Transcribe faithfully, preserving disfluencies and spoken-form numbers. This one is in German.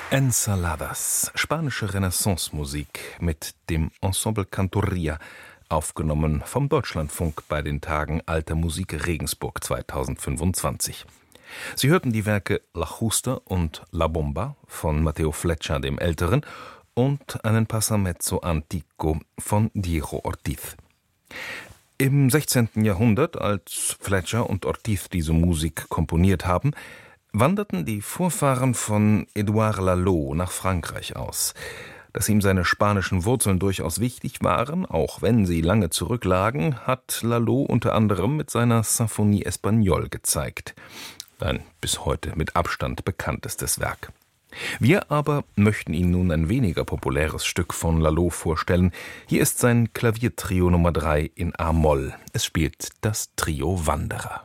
Ensaladas, spanische Renaissance-Musik mit dem Ensemble Cantorria, aufgenommen vom Deutschlandfunk bei den Tagen Alter Musik Regensburg zweitausendfünfundzwanzig. Sie hörten die Werke La Justa und La Bomba von Matteo Flecha dem Älteren und einen Passamezzo Antico von Diego Ortiz. Im sechzehnten. Jahrhundert, als Flecha und Ortiz diese Musik komponiert haben, wanderten die Vorfahren von Édouard Lalo nach Frankreich aus. Dass ihm seine spanischen Wurzeln durchaus wichtig waren, auch wenn sie lange zurücklagen, hat Lalo unter anderem mit seiner Symphonie Espagnole gezeigt. Ein bis heute mit Abstand bekanntestes Werk. Wir aber möchten Ihnen nun ein weniger populäres Stück von Lalo vorstellen. Hier ist sein Klaviertrio Nummer drei in A-Moll. Es spielt das Trio Wanderer.